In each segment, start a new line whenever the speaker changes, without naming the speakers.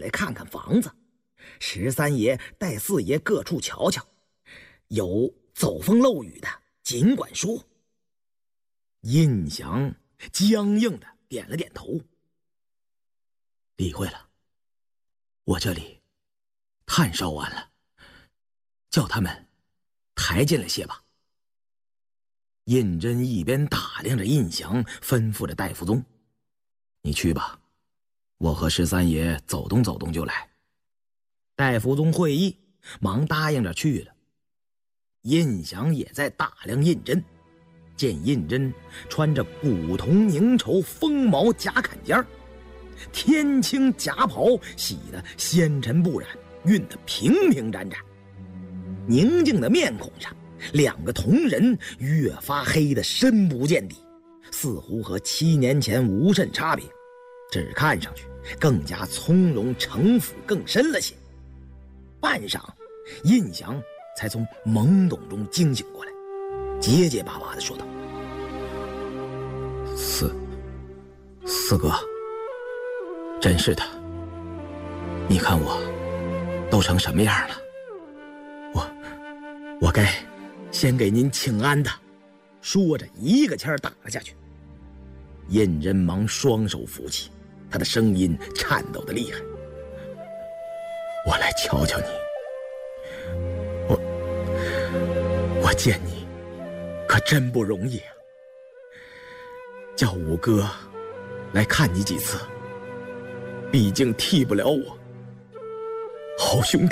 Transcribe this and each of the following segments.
来看看房子，13爷带4爷各处瞧瞧，有走风漏雨的尽管说。胤祥僵硬的点了点头，理会了，我这里炭烧完了，叫他们抬进来些吧。胤禛一边打量着胤祥，吩咐着戴福宗：“你去吧，我和13爷走动走动就来。”戴福宗会意，忙答应着去了。胤祥也在打量胤禛，见胤禛穿着古铜凝绸风毛夹坎肩，天青夹袍洗得纤尘不染，熨得平平展展。宁静的面孔上，2个瞳仁越发黑得深不见底，似乎和7年前无甚差别，只看上去更加从容城府更深了些。半晌，胤祥才从懵懂中惊醒过来，结结巴巴地说道：“四哥，真是的，你看我都成什么样了？我该先给您请安的。”说着一个签打了下去。胤禛忙双手扶起，他的声音颤抖得厉害：“我来瞧瞧你，我见你可真不容易啊，叫五哥来看你几次，毕竟替不了我。好兄弟，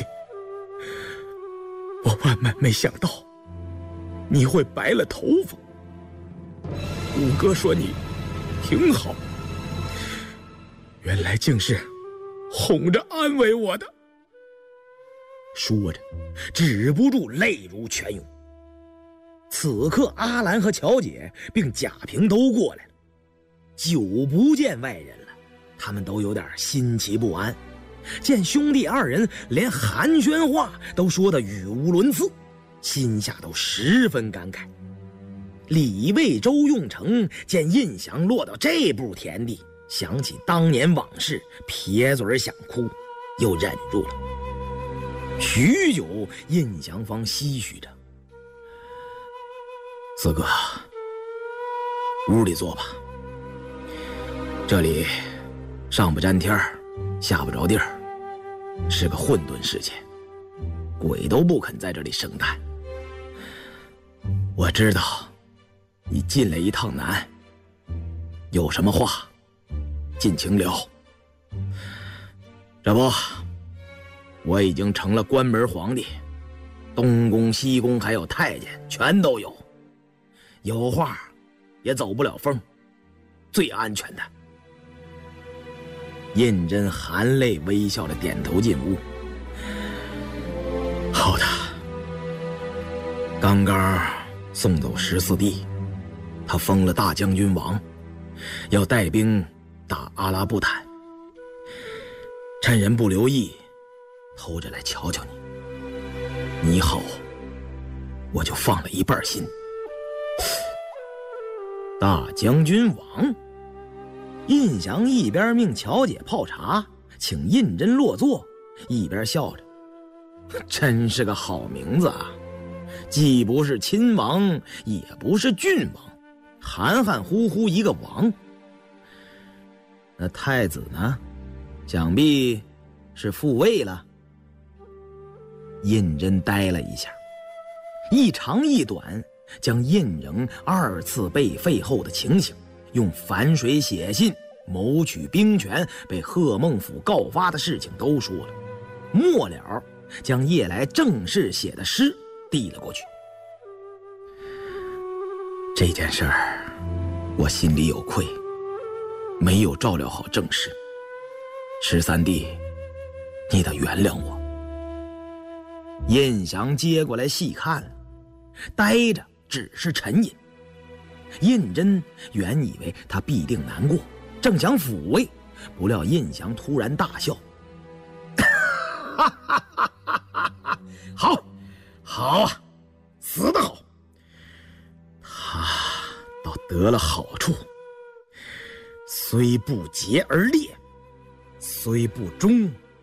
我万万没想到你会白了头发。五哥说你挺好，原来竟是哄着安慰我的。”说着止不住泪如泉涌。此刻阿兰和乔姐并贾平都过来了，久不见外人了，他们都有点心奇不安，见兄弟2人连寒暄话都说得语无伦次，心下都十分感慨。李卫、周用成见胤祥落到这步田地，想起当年往事，撇嘴想哭，又忍住了。许久，胤祥方唏嘘着：“四哥，屋里坐吧，这里上不沾天下不着地儿，是个混沌世界，鬼都不肯在这里生蛋。我知道你进来一趟难，有什么话尽情聊。这不，我已经成了关门皇帝，东宫西宫还有太监全都有，有话也走不了风，最安全的。”胤禛含泪微笑着点头进屋。好的，刚刚送走14弟，他封了大将军王，要带兵打阿拉布坦，趁人不留意偷着来瞧瞧你，你好我就放了一半心。大将军王？胤祥一边命乔姐泡茶请胤禛落座，一边笑着：“真是个好名字啊，既不是亲王也不是郡王，含含糊糊一个王。那太子呢？想必是复位了。”胤禛呆了一下，一长一短将胤禛2次被废后的情形，用反水写信谋取兵权，被贺孟甫告发的事情都说了，末了将夜来正式写的诗递了过去。这件事儿我心里有愧，没有照料好正事，13弟你得原谅我。胤祥接过来细看了，呆着只是沉吟。胤禛原以为他必定难过，正想抚慰，不料胤祥突然大笑：“好，好啊，死得好！他倒得了好处，虽不节而烈，虽不忠